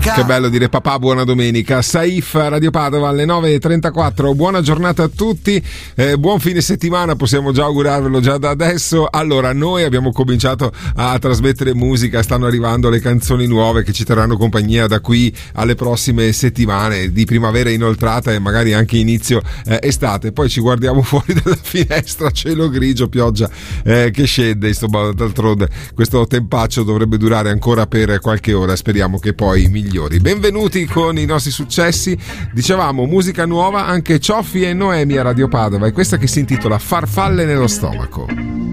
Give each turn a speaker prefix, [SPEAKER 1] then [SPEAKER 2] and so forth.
[SPEAKER 1] domenica.
[SPEAKER 2] Che bello dire papà buona domenica. Saif, Radio Padova alle 9:34. Buona giornata a tutti, buon fine settimana, possiamo già augurarvelo già da adesso. Allora, noi abbiamo cominciato a trasmettere musica, stanno arrivando le canzoni nuove che ci terranno compagnia da qui alle prossime settimane di primavera inoltrata e magari anche inizio estate. Poi ci guardiamo fuori dalla finestra, cielo grigio, pioggia che scende, insomma, d'altronde questo tempaccio dovrebbe durare ancora per qualche ora, speriamo che poi migliori. Benvenuti con i nostri successi, dicevamo musica nuova, anche Cioffi e Noemi a Radio Padova, e questa che si intitola Farfalle nello stomaco.